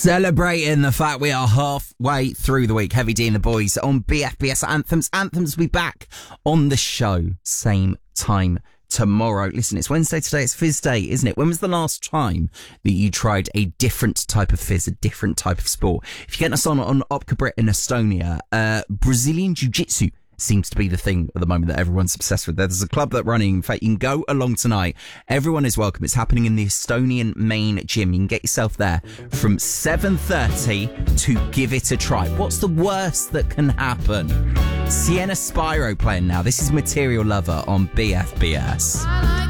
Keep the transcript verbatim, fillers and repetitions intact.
Celebrating the fact we are halfway through the week. Heavy D and the boys on B F B S Anthems. Anthems will be back on the show same time tomorrow. Listen, it's Wednesday today. It's Fizz Day, isn't it? When was the last time that you tried a different type of fizz, a different type of sport? If you're getting us on on Opca Brit in Estonia, uh, Brazilian Jiu-Jitsu seems to be the thing at the moment that everyone's obsessed with. There's a club that running. In fact, you can go along tonight. Everyone is welcome. It's happening in the Estonian main gym. You can get yourself there from seven thirty to give it a try. What's the worst that can happen? Sienna Spyro playing now. This is Material Lover on B F B S.